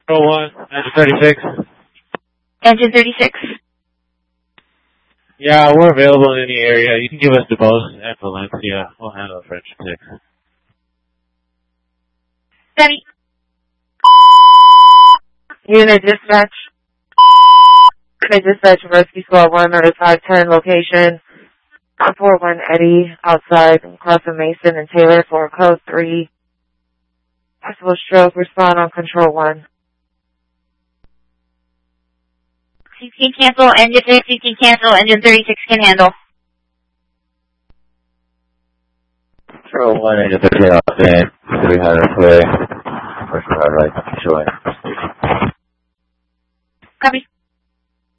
1, engine 36. Engine 36. Yeah, we're available in any area. You can give us DuBose and Valencia. We'll handle the French 6. Steady. Unit dispatch. Unit dispatch rescue squad 1 or 510 location. 41 Eddie outside across from Mason and Taylor for code 3. Possible stroke. Respond on control 1. You can cancel engine 6, you can cancel engine 36 can handle. Control 1, engine 38 off in, 300 play, first hard right, showing. Copy.